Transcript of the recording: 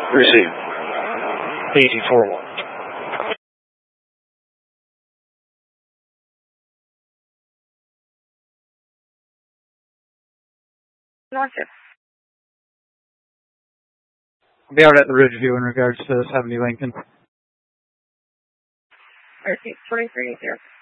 Receive. 1841. North. I'll be out at the Ridgeview in regards to 70 Lincoln. 23 here.